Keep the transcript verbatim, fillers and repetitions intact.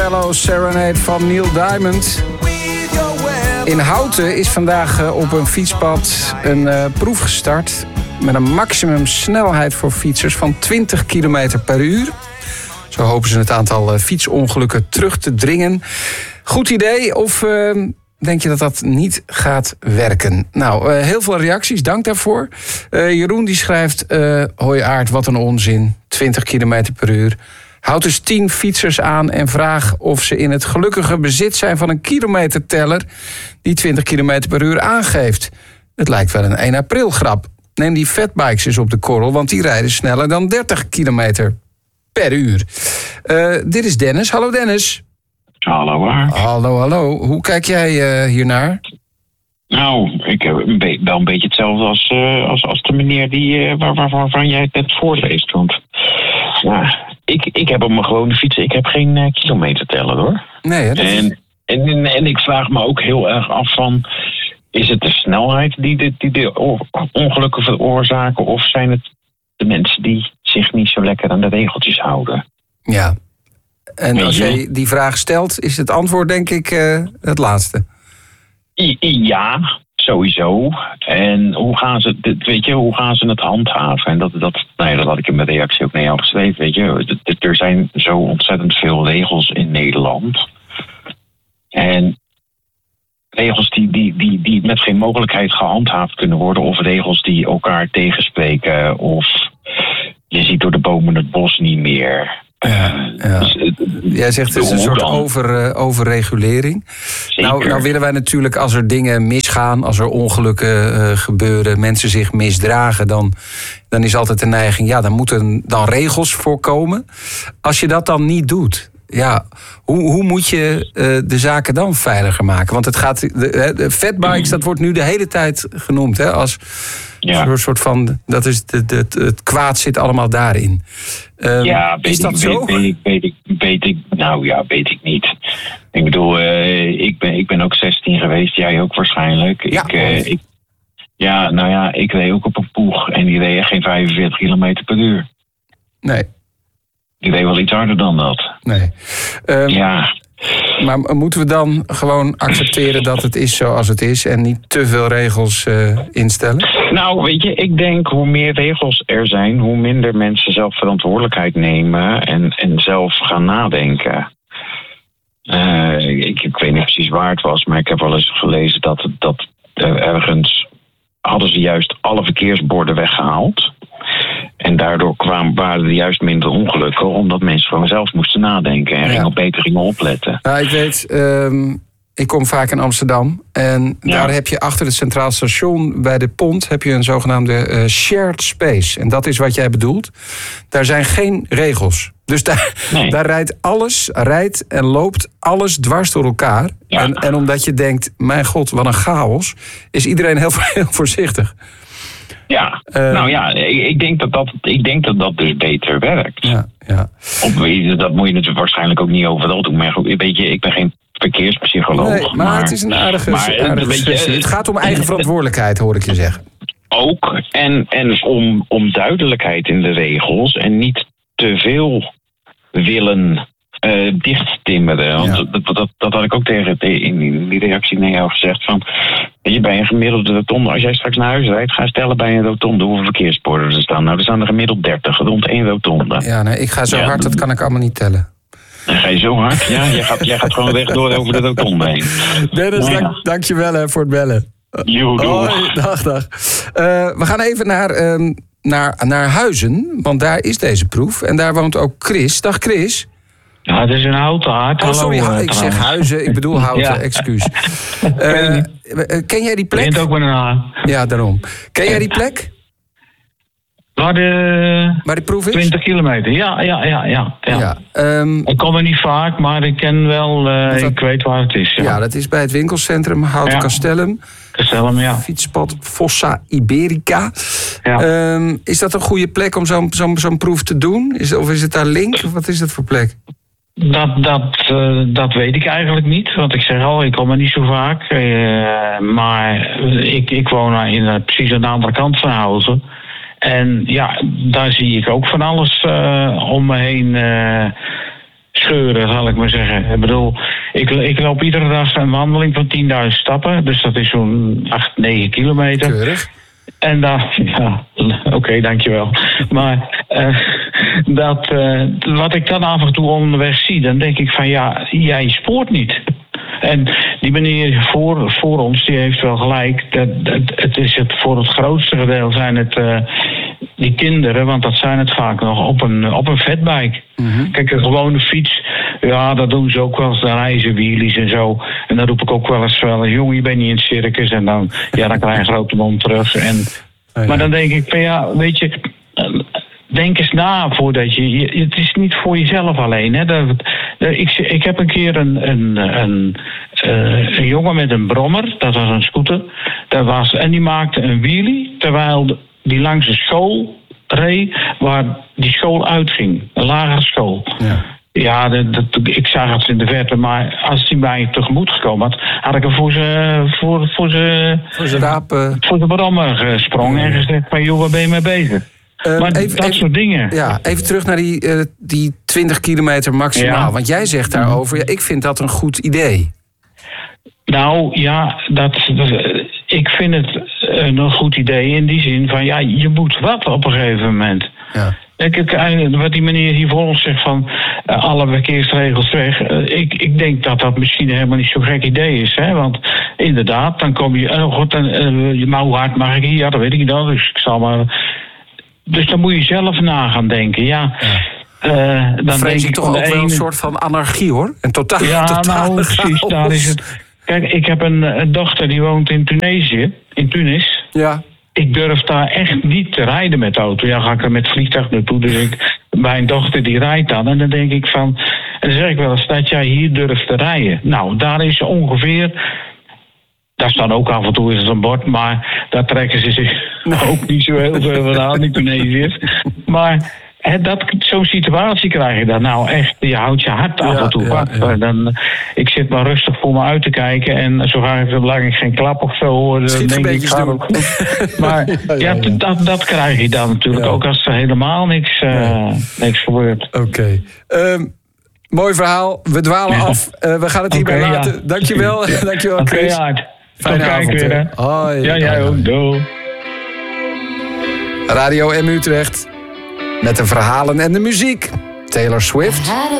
Hello Serenade van Neil Diamond. In Houten is vandaag op een fietspad een uh, proef gestart met een maximum snelheid voor fietsers van twintig kilometer per uur. Zo hopen ze het aantal uh, fietsongelukken terug te dringen. Goed idee of uh, denk je dat dat niet gaat werken? Nou, uh, heel veel reacties, dank daarvoor. Uh, Jeroen die schrijft, uh, hoi Aard, wat een onzin. twintig kilometer per uur. Houd dus tien fietsers aan en vraag of ze in het gelukkige bezit zijn van een kilometerteller die twintig kilometer per uur aangeeft. Het lijkt wel een één april grap. Neem die fatbikes eens op de korrel, want die rijden sneller dan dertig kilometer per uur. Uh, dit is Dennis. Hallo Dennis. Hallo Aard. Hallo, hallo. Hoe kijk jij uh, hiernaar? Nou, ik heb een be- wel een beetje hetzelfde als, uh, als, als de meneer die, uh, waar, waar, waarvan jij het net voorleest. Want ja, ik, ik heb op mijn gewone fiets, ik heb geen uh, kilometerteller hoor. Nee, hè, dat is... en, en, en ik vraag me ook heel erg af van, is het de snelheid die de, die de ongelukken veroorzaken, of zijn het de mensen die zich niet zo lekker aan de regeltjes houden? Ja, en als jij die vraag stelt, is het antwoord denk ik uh, het laatste. Ja, sowieso. En hoe gaan ze, weet je, hoe gaan ze het handhaven? En dat, dat, nou ja, dat had ik in mijn reactie ook naar jou geschreven. Weet je, er zijn zo ontzettend veel regels in Nederland. En regels die, die, die, die met geen mogelijkheid gehandhaafd kunnen worden, of regels die elkaar tegenspreken, of je ziet door de bomen het bos niet meer. Ja, ja. Dus, uh, Jij zegt het is een soort over, uh, overregulering. Nou, nou willen wij natuurlijk, als er dingen misgaan, als er ongelukken uh, gebeuren, mensen zich misdragen, dan, dan is altijd de neiging, ja, dan moeten dan regels voorkomen. Als je dat dan niet doet, ja, hoe, hoe moet je uh, de zaken dan veiliger maken? Want het gaat, de, de fatbikes, dat wordt nu de hele tijd genoemd, hè, als ja. een soort van, dat is de, de, het kwaad zit allemaal daarin. Um, ja, weet is dat ik, zo? Weet, weet, ik, weet, ik, weet ik, nou ja, weet ik niet. Ik bedoel, uh, ik, ben, ik ben ook zestien geweest, jij ook waarschijnlijk. Ja, ik, uh, ik, ja, nou ja, ik reed ook op een poeg en die reed geen vijfenveertig kilometer per uur. Nee. Die reed wel iets harder dan dat. Nee. Um, ja. Maar moeten we dan gewoon accepteren dat het is zoals het is en niet te veel regels uh, instellen? Nou, weet je, ik denk hoe meer regels er zijn, hoe minder mensen zelf verantwoordelijkheid nemen en, en zelf gaan nadenken. Uh, ik, ik weet niet precies waar het was, maar ik heb wel eens gelezen dat, dat uh, ergens hadden ze juist alle verkeersborden weggehaald. En daardoor kwamen, waren er juist minder ongelukken, omdat mensen gewoon zelf moesten nadenken en ja. beter gingen opletten. Nou, ik weet, um, ik kom vaak in Amsterdam en ja. daar heb je achter het Centraal Station bij de Pont heb je een zogenaamde uh, shared space. En dat is wat jij bedoelt. Daar zijn geen regels. Dus daar, nee. daar rijdt alles, rijdt en loopt alles dwars door elkaar. Ja. En, en omdat je denkt, mijn god, wat een chaos, is iedereen heel, heel voorzichtig. Ja, uh, nou ja, ik, ik, denk dat dat, ik denk dat dat dus beter werkt. Ja, ja. Op, dat moet je natuurlijk waarschijnlijk ook niet overal doen. Maar goed, weet je, ik ben geen verkeerspsycholoog. Nee, maar, maar het is een aardige, maar, aardige sessie. Het gaat om eigen verantwoordelijkheid, hoor ik je zeggen. Ook, en, en om, om duidelijkheid in de regels en niet te veel willen uh, dichttimmeren. Want ja. dat, dat, dat had ik ook tegen in die reactie naar jou gezegd van, je bij een gemiddelde rotonde, als jij straks naar huis rijdt, ga stellen bij een rotonde hoeveel verkeersborden er staan. Nou, er staan er gemiddeld dertig, rond één rotonde. Ja, nee, ik ga zo ja, hard, dat kan ik allemaal niet tellen. Dan ga je zo hard? Ja, jij gaat, jij gaat gewoon rechtdoor over de rotonde heen. Dennis, ja. dank, dank je wel hè, voor het bellen. Jo, Hoi, dag, dag. Uh, we gaan even naar, um, naar, naar Huizen, want daar is deze proef. En daar woont ook Chris. Dag Chris. Ja, het is een Houten, Hart. Oh, sorry, Hallo, ik zeg Huizen, ik bedoel Houten, ja. excuus. Uh, ken jij die plek? Begint ook met een A. Ja, daarom. Ken jij die plek? Waar de... Waar die proef is? twintig kilometer, ja, ja, ja. ja, ja. ja um, ik kom er niet vaak, maar ik ken wel, uh, dat, ik weet waar het is. Ja. ja, dat is bij het winkelcentrum Houten ja. Castellum. Castellum, ja. Fietspad Fossa Iberica. Ja. Um, is dat een goede plek om zo'n, zo'n, zo'n proef te doen? Is, of is het daar link? Of wat is dat voor plek? Dat, dat, uh, dat weet ik eigenlijk niet. Want ik zeg al, ik kom er niet zo vaak. Uh, maar ik, ik woon in, uh, precies aan de andere kant van Huizen. En ja, daar zie ik ook van alles uh, om me heen uh, scheuren, zal ik maar zeggen. Ik bedoel, ik, ik loop iedere dag een wandeling van tienduizend stappen. Dus dat is zo'n acht, negen kilometer. Keurig. En dat, ja, oké, okay, dankjewel. Maar uh, dat, uh, wat ik dan af en toe onderweg zie, dan denk ik van ja, jij spoort niet. En die meneer voor, voor ons, die heeft wel gelijk. Dat, dat, het is het, voor het grootste gedeelte zijn het uh, die kinderen, want dat zijn het vaak nog op een, op een fatbike. Mm-hmm. Kijk, een gewone fiets, ja, dat doen ze ook wel eens, dan reizen wheelies en zo. En dan roep ik ook wel eens wel, jongen, je bent niet in het circus. En dan, ja, dan krijg je een grote mond terug. En, oh ja. Maar dan denk ik van ja, weet je, denk eens na voordat je, je het is niet voor jezelf alleen. Hè. Dat, dat, ik, ik heb een keer een, een, een, uh, een jongen met een brommer, dat was een scooter, dat was, en die maakte een wheelie terwijl die langs een school reed waar die school uitging, een lagere school. Ja. Ja, dat, dat, ik zag het in de verte, maar als hij mij tegemoet gekomen had, had ik hem voor zijn voor, voor zijn voor zijn raap, uh... voor de brommer gesprongen ja. en gezegd van joh, waar ben je mee bezig? Uh, maar even, dat even, soort dingen. Ja, even terug naar die, uh, die twintig kilometer maximaal. Ja. Want jij zegt daarover, ja, ik vind dat een goed idee. Nou ja, dat, dat, ik vind het een goed idee in die zin van ja, je moet wat op een gegeven moment. Ja. Kijk, wat die meneer hier voor ons zegt van uh, alle verkeersregels weg. Uh, ik, ik denk dat dat misschien helemaal niet zo'n gek idee is. Hè? Want inderdaad, dan kom je... Oh god, dan, uh, maar hoe hard mag ik hier? Ja, dat weet ik niet. Dus ik zal maar... Dus dan moet je zelf na gaan denken, ja. ja. Uh, dan vrees ik toch ook ene... wel een soort van anarchie, hoor. En totaal, ja, totaal nou, precies, daar is het. Kijk, ik heb een, een dochter die woont in Tunesië, in Tunis. Ja. Ik durf daar echt niet te rijden met de auto. Ja, ga ik er met vliegtuig naartoe. Dus ik, mijn dochter die rijdt dan. En dan denk ik van... En dan zeg ik wel eens dat jij hier durft te rijden. Nou, daar is ongeveer... Daar staat ook af en toe eens een bord, maar daar trekken ze zich nou. ook niet zo heel veel van aan, die Tunesiërs. Maar he, dat, zo'n situatie krijg je dan nou echt. Je houdt je hart af en toe. Ja, ja, ja. Dan, ik zit maar rustig voor me uit te kijken en zo ga ik zolang ik geen klap of zo hoor, dan denk ik ga ook goed. Maar ja, ja, ja. Dat, dat krijg je dan natuurlijk ja. ook als er helemaal niks, uh, ja. niks gebeurt. Oké. Okay. Um, mooi verhaal. We dwalen ja. af. Uh, we gaan het hierbij okay, laten. Ja. Dankjewel. Ja. Dankjewel, Chris. Okay, Fijne avond. Weer, hoi. Ja, jij ook. Doei. Radio M Utrecht. Met de verhalen en de muziek. Taylor Swift.